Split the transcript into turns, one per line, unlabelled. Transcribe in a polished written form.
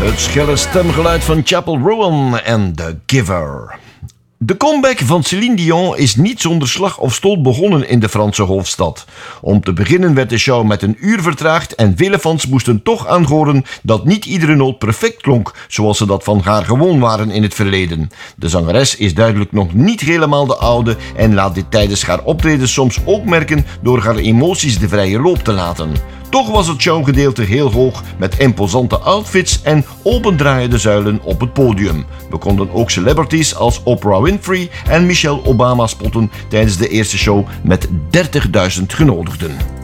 Het schelle stemgeluid van Chapel Rowan en The Giver. De comeback van Céline Dion is niet zonder slag of stoot begonnen in de Franse hoofdstad. Om te beginnen werd de show met een uur vertraagd en vele fans moesten toch aanhoren dat niet iedere noot perfect klonk, zoals ze dat van haar gewoon waren in het verleden. De zangeres is duidelijk nog niet helemaal de oude en laat dit tijdens haar optreden soms ook merken door haar emoties de vrije loop te laten. Toch was het showgedeelte heel hoog met imposante outfits en opendraaiende zuilen op het podium. We konden ook celebrities als Oprah Winfrey en Michelle Obama spotten tijdens de eerste show met 30.000 genodigden.